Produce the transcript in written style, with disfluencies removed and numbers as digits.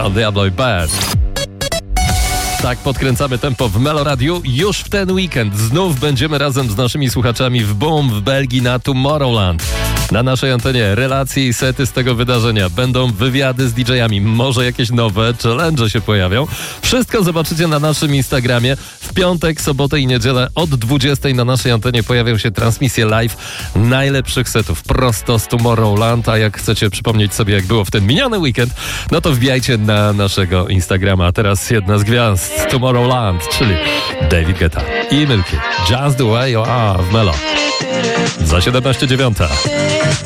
John Diablo i Bad. Tak podkręcamy tempo w Meloradiu. Już w ten weekend znów będziemy razem z naszymi słuchaczami w Boom w Belgii na Tomorrowland. Na naszej antenie relacje i sety z tego wydarzenia. Będą wywiady z DJ-ami, może jakieś nowe challenge się pojawią. Wszystko zobaczycie na naszym Instagramie. W piątek, sobotę i niedzielę od 20 na naszej antenie pojawią się transmisje live najlepszych setów prosto z Tomorrowland. A jak chcecie przypomnieć sobie, jak było w ten miniony weekend, no to wbijajcie na naszego Instagrama. A teraz jedna z gwiazd Tomorrowland, czyli David Guetta i Milky. Just the way you are w Melo. Za 17:09.